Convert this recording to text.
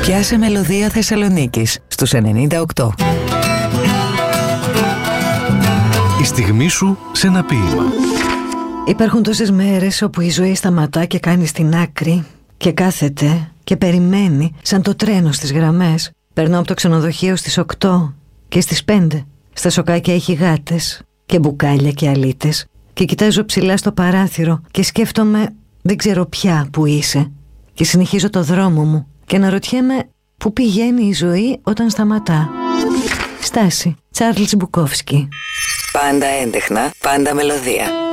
Πιάσε μελωδία Θεσσαλονίκης στους 98. Η στιγμή σου σε ένα ποίημα. Υπάρχουν τόσες μέρες όπου η ζωή σταματά και κάνει στην άκρη και κάθεται και περιμένει σαν το τρένο στις γραμμές. Περνώ από το ξενοδοχείο στις 8 και στις 5. Στα σοκάκια έχει γάτες και μπουκάλια και αλίτες. Και κοιτάζω ψηλά στο παράθυρο και σκέφτομαι δεν ξέρω πια που είσαι. Και συνεχίζω το δρόμο μου και αναρωτιέμαι που πηγαίνει η ζωή όταν σταματά. Στάση, Τσάρλς Μπουκόφσκι. Πάντα έντεχνα, πάντα μελωδία.